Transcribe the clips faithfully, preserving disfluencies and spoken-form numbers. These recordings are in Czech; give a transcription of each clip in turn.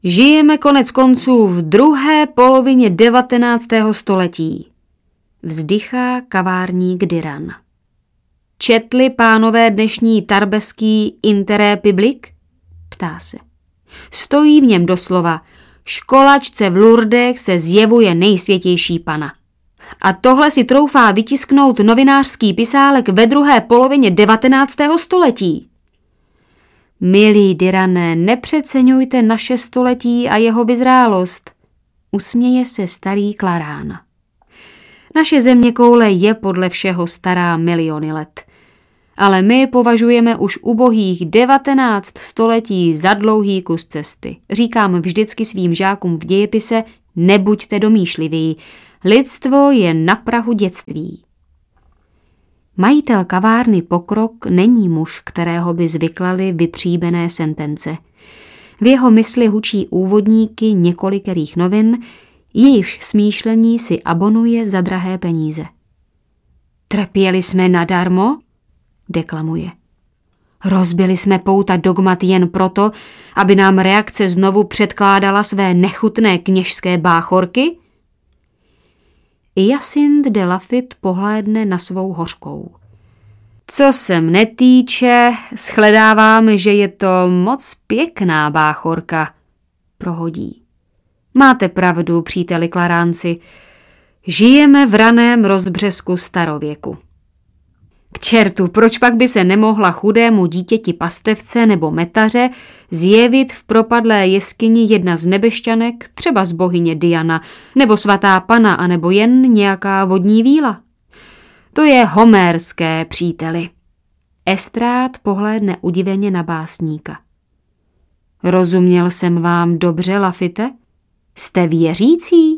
Žijeme konec konců v druhé polovině devatenáctého století. Vzdychá kavárník Diran. Četli pánové dnešní tarbeský Interé Public? Ptá se. Stojí v něm doslova: školačce v Lourdech se zjevuje nejsvětější pana. A tohle si troufá vytisknout novinářský pisálek ve druhé polovině devatenáctého století. Milí Dirané, nepřeceňujte naše století a jeho vyzrálost, usměje se starý Klarán. Naše zeměkoule je podle všeho stará miliony let, ale my považujeme už ubohých devatenáct století za dlouhý kus cesty. Říkám vždycky svým žákům v dějepise: nebuďte domýšliví, lidstvo je na prahu dětství. Majitel kavárny Pokrok není muž, kterého by zvyklaly vytříbené sentence. V jeho mysli hučí úvodníky několikerých novin, jejichž smýšlení si abonuje za drahé peníze. Trpěli jsme nadarmo, deklamuje. Rozbili jsme pouta dogmat jen proto, aby nám reakce znovu předkládala své nechutné kněžské báchorky? Hyacinthe de Laffitte pohlédne na svou hořkou. Co se mne týče, shledávám, že je to moc pěkná báchorka, prohodí. Máte pravdu, příteli Klaránci, žijeme v raném rozbřesku starověku. K čertu, proč pak by se nemohla chudému dítěti pastevce nebo metaře zjevit v propadlé jeskyni jedna z nebešťanek, třeba z bohyně Diana, nebo svatá Pana, anebo jen nějaká vodní víla? To je homérské, příteli. Estrát pohlédne udiveně na básníka. Rozuměl jsem vám dobře, Laffitte? Jste věřící?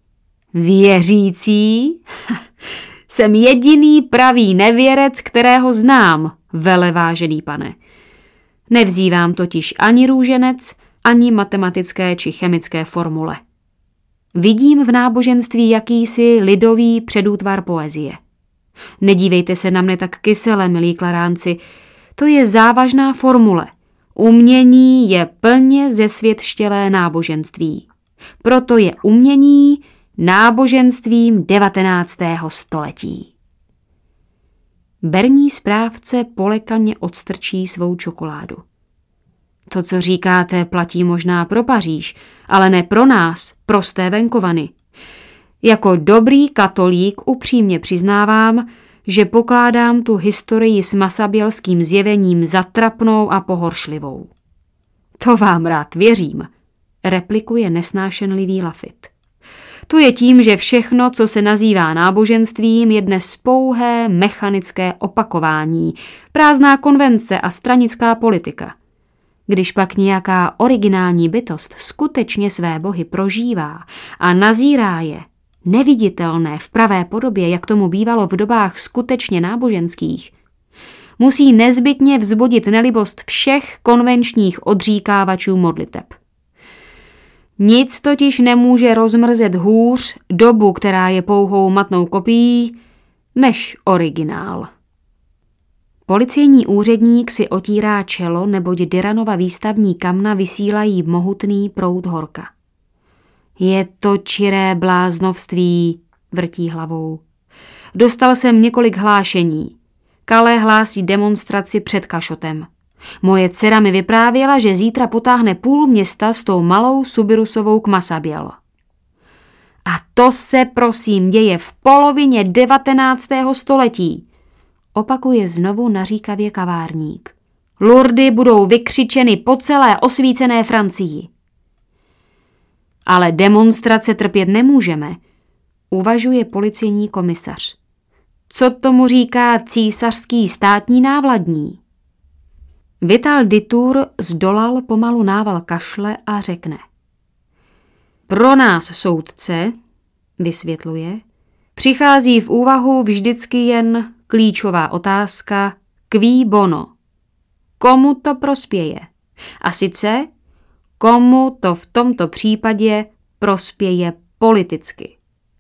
Věřící? Jsem jediný pravý nevěrec, kterého znám, velevážený pane. Nevzývám totiž ani růženec, ani matematické či chemické formule. Vidím v náboženství jakýsi lidový předútvar poezie. Nedívejte se na mne tak kysele, milí Klaránci, to je závažná formule. Umění je plně zesvětštělé náboženství. Proto je umění náboženstvím devatenáctého století. Berní správce polekaně odstrčí svou čokoládu. To, co říkáte, platí možná pro Paříž, ale ne pro nás, prosté venkovany. Jako dobrý katolík upřímně přiznávám, že pokládám tu historii s masabělským zjevením za trapnou a pohoršlivou. To vám rád věřím, replikuje nesnášenlivý Laffitte. To je tím, že všechno, co se nazývá náboženstvím, je dnes pouhé mechanické opakování, prázdná konvence a stranická politika. Když pak nějaká originální bytost skutečně své bohy prožívá a nazírá je, neviditelné v pravé podobě, jak tomu bývalo v dobách skutečně náboženských, musí nezbytně vzbudit nelibost všech konvenčních odříkávačů modliteb. Nic totiž nemůže rozmrzet hůř dobu, která je pouhou matnou kopií, než originál. Policejní úředník si otírá čelo, neboť Diranova výstavní kamna vysílají mohutný proud horka. Je to čiré bláznovství, vrtí hlavou. Dostal jsem několik hlášení. Calais hlásí demonstraci před Kašotem. Moje dcera mi vyprávěla, že zítra potáhne půl města s tou malou Subirusovou k Massabielle. A to se prosím děje v polovině devatenáctého století, opakuje znovu naříkavě kavárník. Lourdy budou vykřičeny po celé osvícené Francii. Ale demonstrace trpět nemůžeme, uvažuje policejní komisař. Co tomu říká císařský státní návladní? Vital Ditour zdolal pomalu nával kašle a řekne. Pro nás soudce, vysvětluje, přichází v úvahu vždycky jen klíčová otázka qui bono. Komu to prospěje? A sice, komu to v tomto případě prospěje politicky.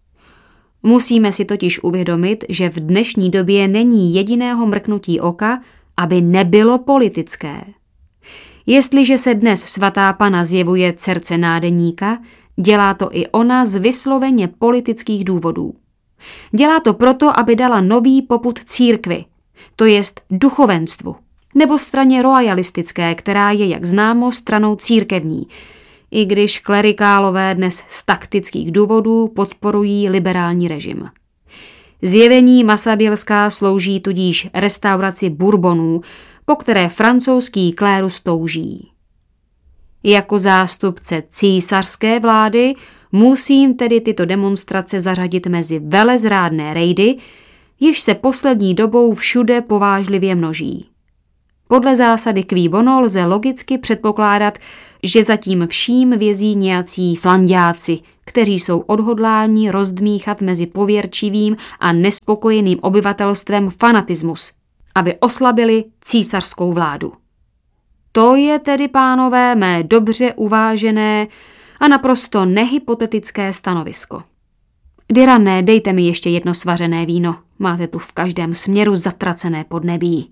Musíme si totiž uvědomit, že v dnešní době není jediného mrknutí oka, aby nebylo politické. Jestliže se dnes svatá pana zjevuje dcerce nádeníka, dělá to i ona z vysloveně politických důvodů. Dělá to proto, aby dala nový popud církvi, to jest duchovenstvu, nebo straně royalistické, která je, jak známo, stranou církevní, i když klerikálové dnes z taktických důvodů podporují liberální režim. Zjevení Masabielská slouží tudíž restauraci Bourbonů, po které francouzský klérus touží. Jako zástupce císařské vlády musím tedy tyto demonstrace zařadit mezi velezrádné rejdy, jež se poslední dobou všude povážlivě množí. Podle zásady qui bono lze logicky předpokládat, že zatím vším vězí nějací flanďáci, kteří jsou odhodláni rozdmíchat mezi pověrčivým a nespokojeným obyvatelstvem fanatismus, aby oslabili císařskou vládu. To je tedy, pánové, mé dobře uvážené a naprosto nehypotetické stanovisko. Dirané, dejte mi ještě jedno svařené víno, máte tu v každém směru zatracené podnebí.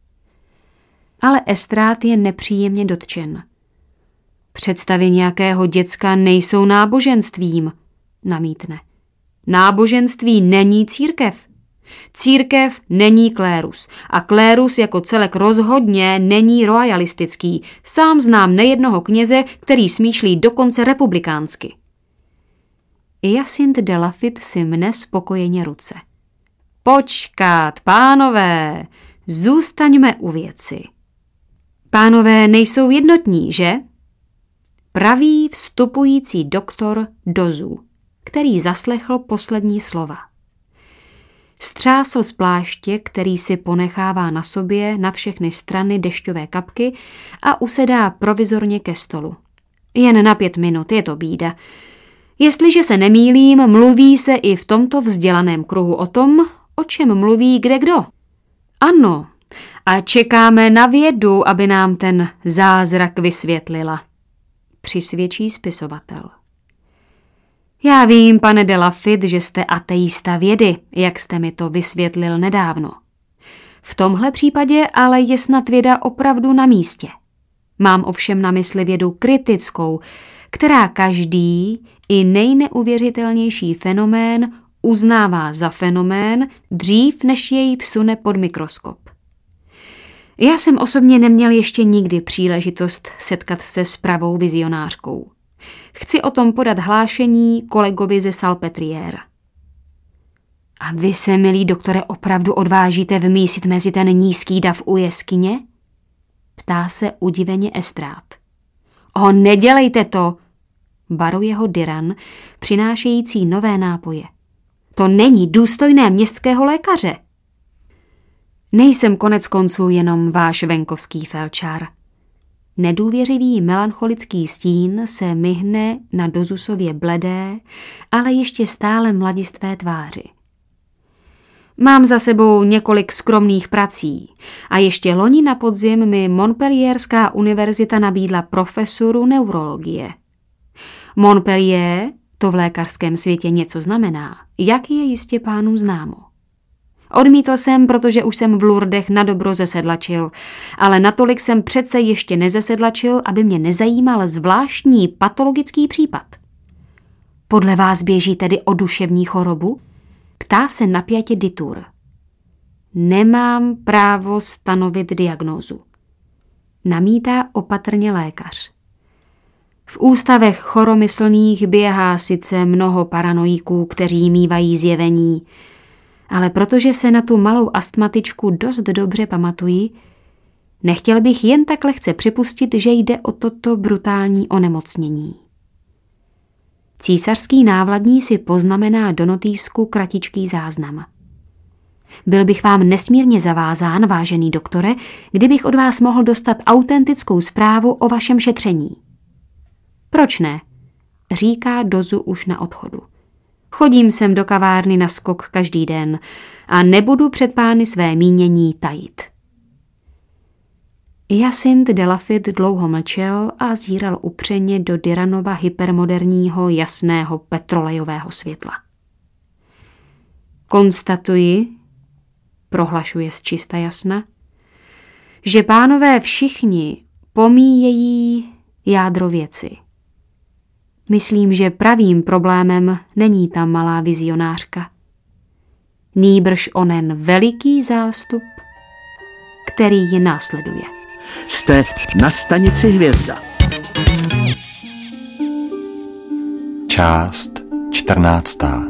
Ale Estrát je nepříjemně dotčen. Představy nějakého děcka nejsou náboženstvím, namítne. Náboženství není církev. Církev není klérus a klérus jako celek rozhodně není royalistický. Sám znám nejednoho kněze, který smýšlí dokonce republikánsky. Hyacinthe de Laffitte si mne spokojeně ruce. Počkat, pánové, zůstaňme u věci. Pánové nejsou jednotní, že? Praví vstupující doktor Dozu, který zaslechl poslední slova. Střásl z pláště, který si ponechává na sobě na všechny strany dešťové kapky a usedá provizorně ke stolu. Jen na pět minut, je to bída. Jestliže se nemýlím, mluví se i v tomto vzdělaném kruhu o tom, o čem mluví kdekdo. Ano, a čekáme na vědu, aby nám ten zázrak vysvětlila, přisvědčí spisovatel. Já vím, pane de Laffitte, že jste ateista vědy, jak jste mi to vysvětlil nedávno. V tomhle případě ale je snad věda opravdu na místě. Mám ovšem na mysli vědu kritickou, která každý i nejneuvěřitelnější fenomén uznává za fenomén dřív, než jej vsune pod mikroskop. Já jsem osobně neměl ještě nikdy příležitost setkat se s pravou vizionářkou. Chci o tom podat hlášení kolegovi ze Salpêtrière. A vy se, milý doktore, opravdu odvážíte vmísit mezi ten nízký dav u jeskyně? Ptá se udiveně Estrát. O, nedělejte to, baruje ho Diran, přinášející nové nápoje. To není důstojné městského lékaře. Nejsem konec konců jenom váš venkovský felčar. Nedůvěřivý melancholický stín se myhne na Dozusově bledé, ale ještě stále mladistvé tváři. Mám za sebou několik skromných prací a ještě loni na podzim mi Montpellierská univerzita nabídla profesuru neurologie. Montpellier, to v lékařském světě něco znamená, jak je jistě pánům známo. Odmítl jsem, protože už jsem v Lourdech nadobro zesedlačil, ale natolik jsem přece ještě nezesedlačil, aby mě nezajímal zvláštní patologický případ. Podle vás běží tedy o duševní chorobu? Ptá se napjatě Ditour. Nemám právo stanovit diagnózu. Namítá opatrně lékař. V ústavech choromyslných běhá sice mnoho paranoiků, kteří mívají zjevení, ale protože se na tu malou astmatičku dost dobře pamatuji, nechtěl bych jen tak lehce připustit, že jde o toto brutální onemocnění. Císařský návladní si poznamená do notýsku kratičký záznam. Byl bych vám nesmírně zavázán, vážený doktore, kdybych od vás mohl dostat autentickou zprávu o vašem šetření. Proč ne? Říká Dozu už na odchodu. Chodím sem do kavárny na skok každý den a nebudu před pány své mínění tajit. Hyacinthe de Laffitte dlouho mlčel a zíral upřeně do Diranova hypermoderního jasného petrolejového světla. Konstatuji, prohlašuje z čista jasna, že pánové všichni pomíjejí jádro věci. Myslím, že pravým problémem není ta malá vizionářka. Nýbrž onen veliký zástup, který ji následuje. Jste na stanici Hvězda. Část čtrnáctá.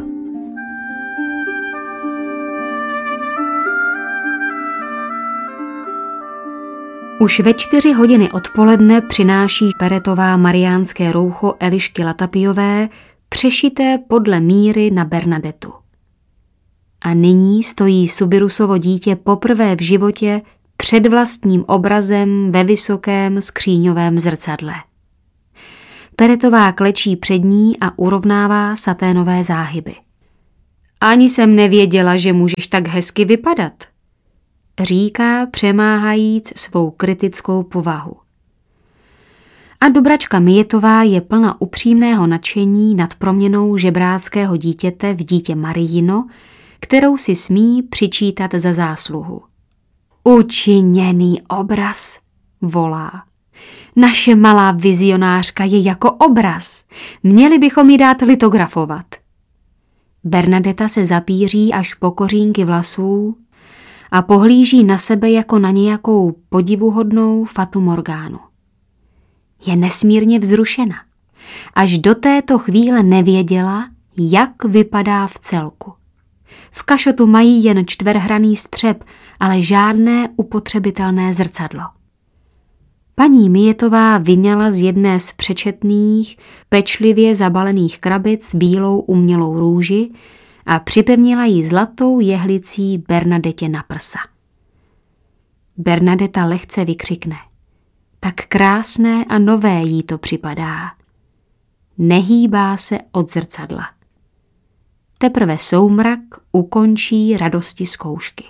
Už ve čtyři hodiny odpoledne přináší Peretová mariánské roucho Elišky Latapijové, přešité podle míry na Bernadetu. A nyní stojí Subirusovo dítě poprvé v životě před vlastním obrazem ve vysokém skříňovém zrcadle. Peretová klečí před ní a urovnává saténové záhyby. Ani jsem nevěděla, že můžeš tak hezky vypadat, říká, přemáhajíc svou kritickou povahu. A Dobračka Mijetová je plna upřímného nadšení nad proměnou žebráckého dítěte v dítě Marijino, kterou si smí přičítat za zásluhu. Učiněný obraz, volá. Naše malá vizionářka je jako obraz. Měli bychom ji dát litografovat. Bernadeta se zapíří až po kořínky vlasů a pohlíží na sebe jako na nějakou podivuhodnou Fatu Morgánu. Je nesmírně vzrušena. Až do této chvíle nevěděla, jak vypadá v celku. V kašotu mají jen čtverhranný střep, ale žádné upotřebitelné zrcadlo. Paní Mijetová vyňala z jedné z přečetných, pečlivě zabalených krabic bílou umělou růži a připevnila ji zlatou jehlicí Bernadetě na prsa. Bernadeta lehce vykřikne. Tak krásné a nové jí to připadá. Nehýbá se od zrcadla. Teprve soumrak ukončí radosti zkoušky.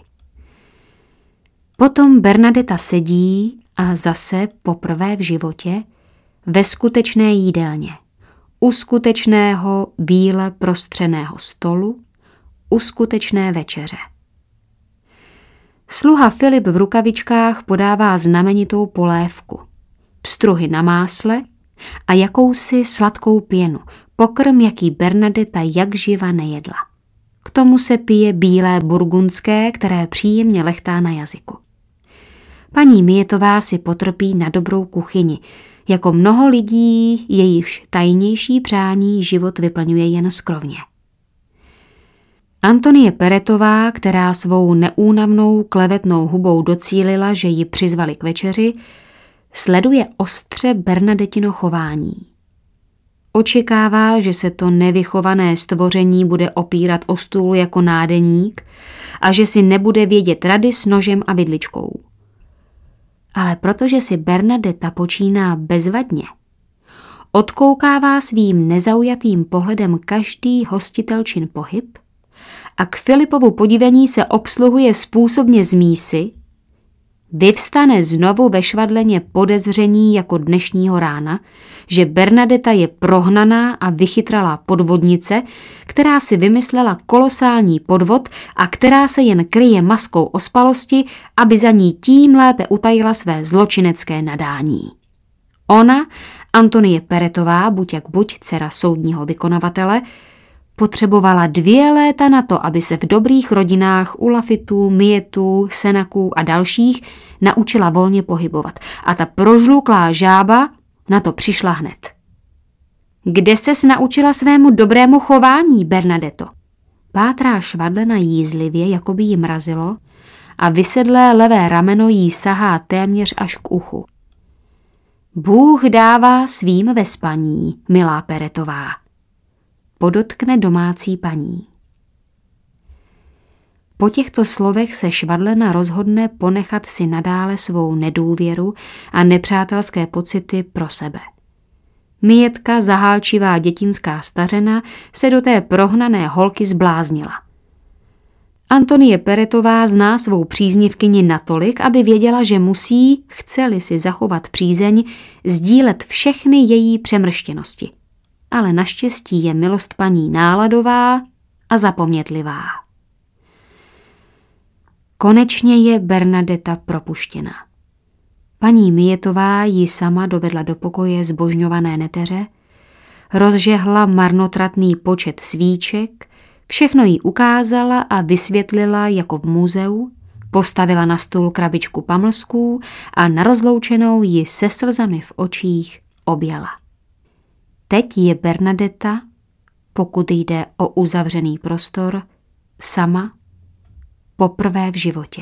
Potom Bernadeta sedí a zase poprvé v životě ve skutečné jídelně, u skutečného bíle prostřeného stolu, u skutečné večeře. Sluha Filip v rukavičkách podává znamenitou polévku, pstruhy na másle a jakousi sladkou pěnu, pokrm, jaký Bernadeta jak živa nejedla. K tomu se pije bílé burgundské, které příjemně lechtá na jazyku. Paní Mijetová si potrpí na dobrou kuchyni, jako mnoho lidí, jejichž tajnější přání život vyplňuje jen skrovně. Antonie Peretová, která svou neúnavnou klevetnou hubou docílila, že ji přizvali k večeři, sleduje ostře Bernadetino chování. Očekává, že se to nevychované stvoření bude opírat o stůl jako nádeník a že si nebude vědět rady s nožem a vidličkou. Ale protože si Bernadeta počíná bezvadně, odkoukává svým nezaujatým pohledem každý hostitelčin pohyb a k Filipovu podivení se obsluhuje způsobně z mísy, vyvstane znovu ve švadleně podezření jako dnešního rána, že Bernadeta je prohnaná a vychytralá podvodnice, která si vymyslela kolosální podvod a která se jen kryje maskou ospalosti, aby za ní tím lépe utajila své zločinecké nadání. Ona, Antonie Peretová, buď jak buď dcera soudního vykonavatele, potřebovala dvě léta na to, aby se v dobrých rodinách u Lafitů, Mijetů, Senaků a dalších naučila volně pohybovat. A ta prožluklá žába na to přišla hned. Kde ses naučila svému dobrému chování, Bernadeto? Pátrá švadlena jízlivě, jako by jí mrazilo, a vysedlé levé rameno jí sahá téměř až k uchu. Bůh dává svým ve spaní, milá Peretová, podotkne domácí paní. Po těchto slovech se švadlena rozhodne ponechat si nadále svou nedůvěru a nepřátelské pocity pro sebe. Mijetka, zahálčivá dětinská stařena, se do té prohnané holky zbláznila. Antonie Peretová zná svou příznivkyni natolik, aby věděla, že musí, chce-li si zachovat přízeň, sdílet všechny její přemrštěnosti. Ale naštěstí je milost paní náladová a zapomnětlivá. Konečně je Bernadeta propuštěna. Paní Mietová ji sama dovedla do pokoje zbožňované neteře, rozžehla marnotratný počet svíček, všechno jí ukázala a vysvětlila jako v muzeu, postavila na stůl krabičku pamlsků a na rozloučenou ji se slzami v očích objala. Teď je Bernadeta, pokud jde o uzavřený prostor, sama poprvé v životě.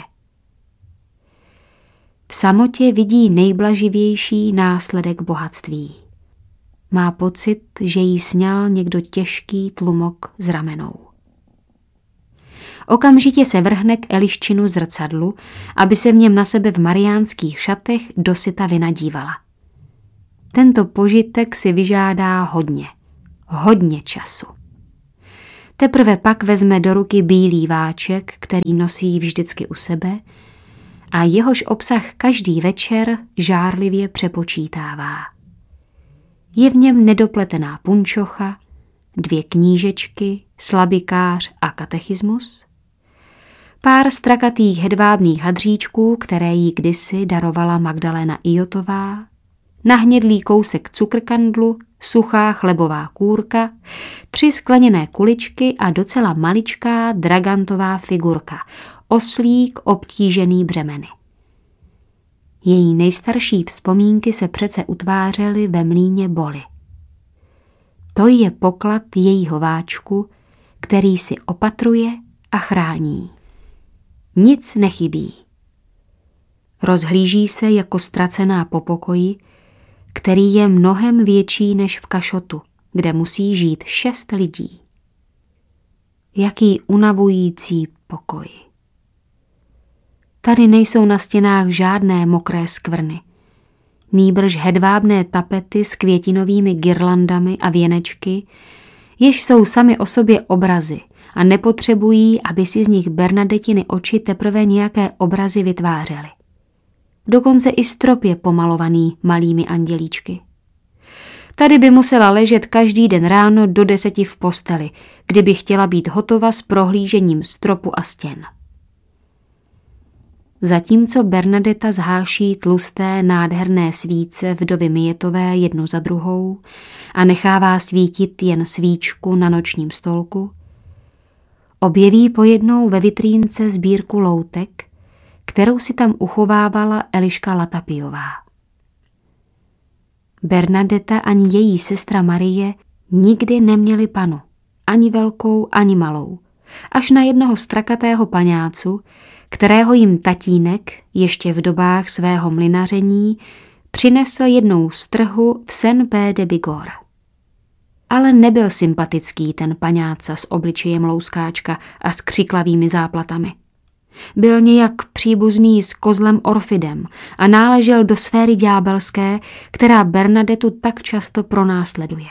V samotě vidí nejblaživější následek bohatství. Má pocit, že jí sňal někdo těžký tlumok z ramenou. Okamžitě se vrhne k Eliščinu zrcadlu, aby se v něm na sebe v mariánských šatech dosyta vynadívala. Tento požitek si vyžádá hodně, hodně času. Teprve pak vezme do ruky bílý váček, který nosí vždycky u sebe, a jehož obsah každý večer žárlivě přepočítává. Je v něm nedopletená punčocha, dvě knížečky, slabikář a katechismus, pár strakatých hedvábných hadříčků, které jí kdysi darovala Magdaléna Ijotová, nahnědlý kousek cukrkandlu, suchá chlebová kůrka, tři skleněné kuličky a docela maličká dragantová figurka, oslík obtížený břemeny. Její nejstarší vzpomínky se přece utvářely ve mlýně Boli. To je poklad jejího váčku, který si opatruje a chrání. Nic nechybí. Rozhlíží se jako ztracená po pokoji, který je mnohem větší než v Kašotu, kde musí žít šest lidí. Jaký unavující pokoj. Tady nejsou na stěnách žádné mokré skvrny, nýbrž hedvábné tapety s květinovými girlandami a věnečky, jež jsou sami o sobě obrazy a nepotřebují, aby si z nich Bernadetiny oči teprve nějaké obrazy vytvářely. Dokonce i strop je pomalovaný malými andělíčky. Tady by musela ležet každý den ráno do deseti v posteli, kdyby chtěla být hotova s prohlížením stropu a stěn. Zatímco Bernadeta zháší tlusté nádherné svíce vdovy Mietové jednu za druhou a nechává svítit jen svíčku na nočním stolku, objeví pojednou ve vitrínce sbírku loutek, kterou si tam uchovávala Eliška Latapijová. Bernadeta ani její sestra Marie nikdy neměli panu, ani velkou, ani malou, až na jednoho strakatého paňácu, kterého jim tatínek ještě v dobách svého mlynaření přinesl jednou z trhu v Saint-Pé-de-Bigorre. Ale nebyl sympatický ten paňáca s obličejem louskáčka a s křiklavými záplatami. Byl nějak příbuzný s kozlem Orfidem a náležel do sféry ďábelské, která Bernadetu tak často pronásleduje.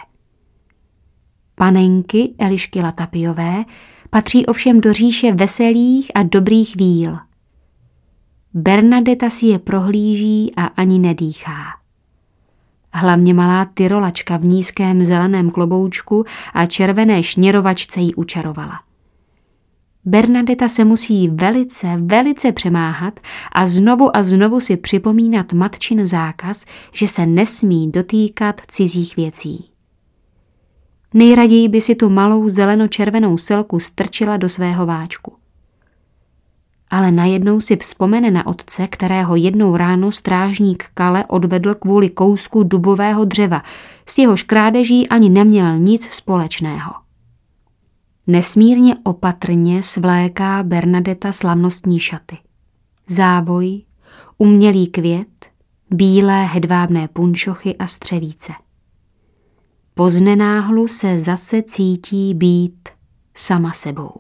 Panenky Elišky Latapijové patří ovšem do říše veselých a dobrých víl. Bernadeta si je prohlíží a ani nedýchá. Hlavně malá tyrolačka v nízkém zeleném kloboučku a červené šněrovačce jí učarovala. Bernadeta se musí velice, velice přemáhat a znovu a znovu si připomínat matčin zákaz, že se nesmí dotýkat cizích věcí. Nejraději by si tu malou zeleno-červenou selku strčila do svého váčku. Ale najednou si vzpomene na otce, kterého jednou ráno strážník Kale odvedl kvůli kousku dubového dřeva, s jehož krádeží ani neměl nic společného. Nesmírně opatrně svléká Bernadeta slavnostní šaty. Závoj, umělý květ, bílé hedvábné punčochy a střevíce. Poznenáhlu se zase cítí být sama sebou.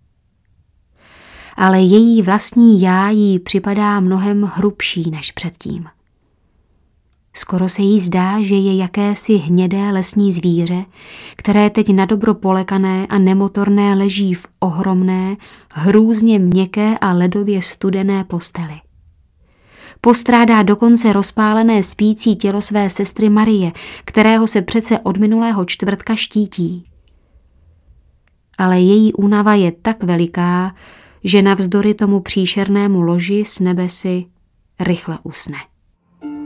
Ale její vlastní já jí připadá mnohem hrubší než předtím. Skoro se jí zdá, že je jakési hnědé lesní zvíře, které teď nadobro polekané a nemotorné leží v ohromné, hrůzně měkké a ledově studené posteli. Postrádá dokonce rozpálené spící tělo své sestry Marie, kterého se přece od minulého čtvrtka štítí. Ale její únava je tak veliká, že navzdory tomu příšernému loži s nebesy rychle usne.